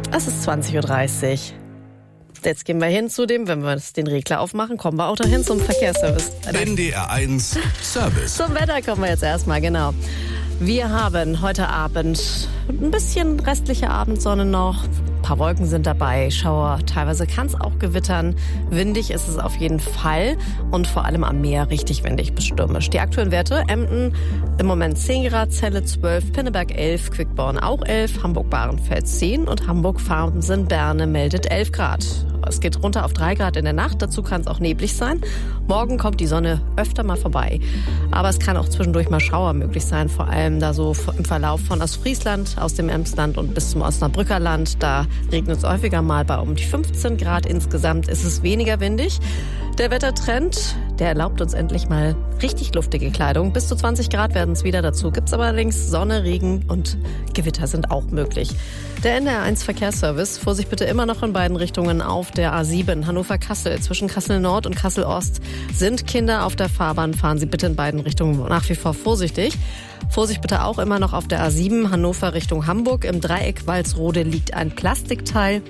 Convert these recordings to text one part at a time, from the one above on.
Es ist 20.30 Uhr. Jetzt gehen wir hin zu dem, wenn wir den Regler aufmachen, kommen wir auch dahin zum Verkehrsservice. NDR1 Service. Zum Wetter kommen wir jetzt erstmal, genau. Wir haben heute Abend ein bisschen restliche Abendsonne noch. Ein paar Wolken sind dabei, Schauer, teilweise kann es auch gewittern. Windig ist es auf jeden Fall und vor allem am Meer richtig windig bis stürmisch. Die aktuellen Werte: Emden im Moment 10 Grad, Celle 12, Pinneberg 11, Quickborn auch 11, Hamburg-Bahrenfeld 10 und Hamburg-Farmsen-Berne meldet 11 Grad. Es geht runter auf 3 Grad in der Nacht, dazu kann es auch neblig sein. Morgen kommt die Sonne öfter mal vorbei. Aber es kann auch zwischendurch mal Schauer möglich sein, vor allem da so im Verlauf von Ostfriesland, aus dem Emsland und bis zum Osnabrücker Land. Da regnet es häufiger mal bei um die 15 Grad. Insgesamt ist es weniger windig. Der Wettertrend, der erlaubt uns endlich mal richtig luftige Kleidung. Bis zu 20 Grad werden es wieder. Dazu gibt es aber allerdings Sonne, Regen und Gewitter sind auch möglich. Der NDR1 Verkehrsservice, Vorsicht bitte immer noch in beiden Richtungen auf der A7 Hannover-Kassel. Zwischen Kassel-Nord und Kassel-Ost sind Kinder auf der Fahrbahn. Fahren Sie bitte in beiden Richtungen nach wie vor vorsichtig. Vorsicht bitte auch immer noch auf der A7 Hannover Richtung Hamburg. Im Dreieck Walsrode liegt ein Plastikteil.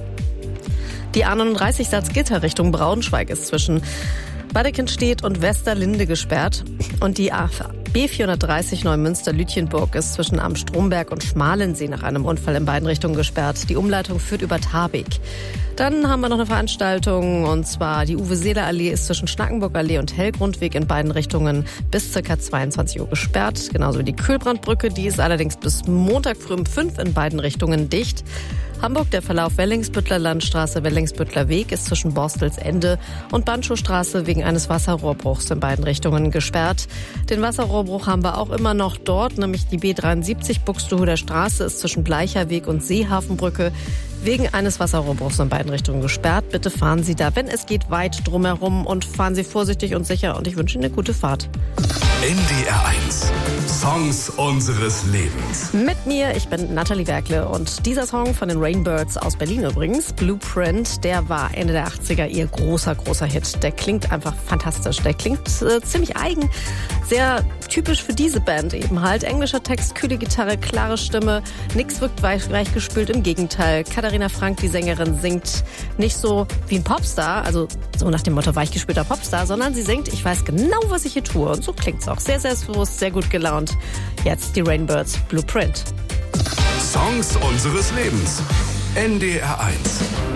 Die A39 Salzgitter Richtung Braunschweig ist zwischen Badekindstedt und Westerlinde gesperrt. Und die B430 Neumünster-Lütjenburg ist zwischen Am Stromberg und Schmalensee nach einem Unfall in beiden Richtungen gesperrt. Die Umleitung führt über Tarbig. Dann haben wir noch eine Veranstaltung, und zwar die Uwe-Seeler-Allee ist zwischen Schnackenburg-Allee und Hellgrundweg in beiden Richtungen bis ca. 22 Uhr gesperrt. Genauso wie die Kühlbrandbrücke, die ist allerdings bis Montag früh um 5 in beiden Richtungen dicht. Hamburg, der Verlauf Wellingsbüttler Landstraße, Wellingsbüttler Weg ist zwischen Borstelsende und Bandschowstraße wegen eines Wasserrohrbruchs in beiden Richtungen gesperrt. Den Wasserrohrbruch haben wir auch immer noch dort, nämlich die B73 Buxtehuder Straße ist zwischen Bleicherweg und Seehafenbrücke wegen eines Wasserrohrbruchs in beiden Richtungen gesperrt. Bitte fahren Sie da, wenn es geht, weit drumherum und fahren Sie vorsichtig und sicher, und ich wünsche Ihnen eine gute Fahrt. NDR1 Songs unseres Lebens. Mit mir, ich bin Nathalie Werkle, und dieser Song von den Rainbirds aus Berlin übrigens, Blueprint, der war Ende der 80er ihr großer Hit. Der klingt einfach fantastisch, der klingt ziemlich eigen, sehr typisch für diese Band eben halt. Englischer Text, kühle Gitarre, klare Stimme, nix wirkt weichgespült, im Gegenteil. Katharina Frank, die Sängerin, singt nicht so wie ein Popstar, also so nach dem Motto weichgespülter Popstar, sondern sie singt, ich weiß genau, was ich hier tue, und so klingt's auch. Sehr selbstbewusst, sehr gut gelaunt. Jetzt die Rainbirds, Blueprint. Songs unseres Lebens. NDR1.